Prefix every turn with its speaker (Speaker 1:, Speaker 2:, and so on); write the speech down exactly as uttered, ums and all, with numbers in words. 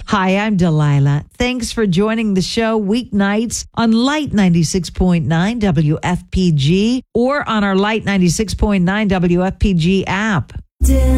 Speaker 1: Hi, I'm Delilah. Thanks for joining the show weeknights on Light ninety-six point nine W F P G or on our Light ninety-six point nine W F P G app.